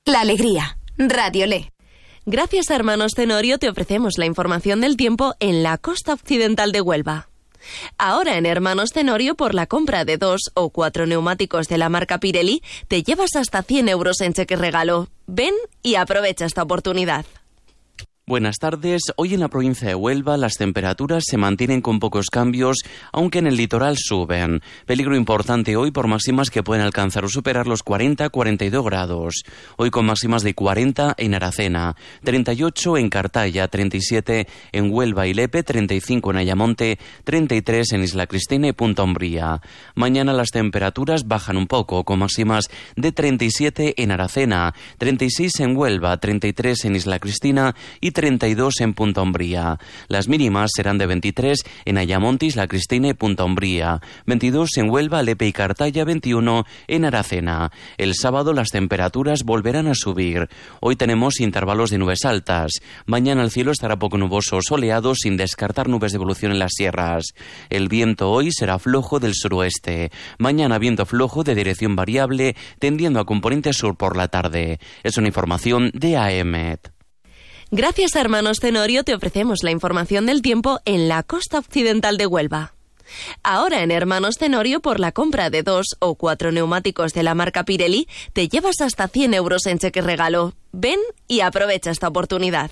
La alegría. Radiolé. Gracias a Hermanos Tenorio te ofrecemos la información del tiempo en la costa occidental de Huelva. Ahora en Hermanos Tenorio, por la compra de 2 o 4 neumáticos de la marca Pirelli, te llevas hasta 100 euros en cheque regalo. Ven y aprovecha esta oportunidad. Buenas tardes. Hoy en la provincia de Huelva las temperaturas se mantienen con pocos cambios, aunque en el litoral suben. Peligro importante hoy por máximas que pueden alcanzar o superar los 40-42 grados. Hoy con máximas de 40 en Aracena, 38 en Cartaya, 37 en Huelva y Lepe, 35 en Ayamonte, 33 en Isla Cristina y Punta Umbría. Mañana las temperaturas bajan un poco, con máximas de 37 en Aracena, 36 en Huelva, 33 en Isla Cristina y 32 en Punta Umbría. Las mínimas serán de 23 en Ayamonte, Isla Cristina y Punta Umbría, 22 en Huelva, Lepe y Cartaya, 21 en Aracena. El sábado las temperaturas volverán a subir. Hoy tenemos intervalos de nubes altas. Mañana el cielo estará poco nuboso o soleado, sin descartar nubes de evolución en las sierras. El viento hoy será flojo del suroeste. Mañana viento flojo de dirección variable, tendiendo a componente sur por la tarde. Es una información de AEMET. Gracias a Hermanos Tenorio te ofrecemos la información del tiempo en la costa occidental de Huelva. Ahora en Hermanos Tenorio, por la compra de 2 o 4 neumáticos de la marca Pirelli, te llevas hasta 100 euros en cheque regalo. Ven y aprovecha esta oportunidad.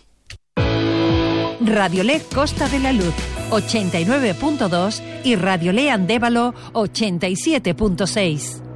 Radiolé Costa de la Luz 89.2 y Radiolé Andévalo 87.6.